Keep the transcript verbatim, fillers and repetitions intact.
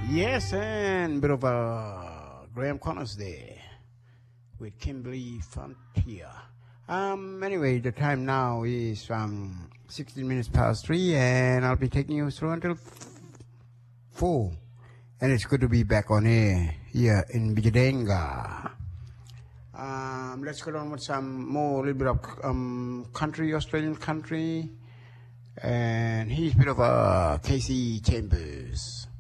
Yes, and bit of a Graham Connors there with Kimberly Frontier. Um, anyway, the time now is um sixteen minutes past three, and I'll be taking you through until f- four. And it's good to be back on air here in Bijadenga. Um, let's go on with some more, little bit of um country, Australian country, and he's a bit of a Casey Chambers.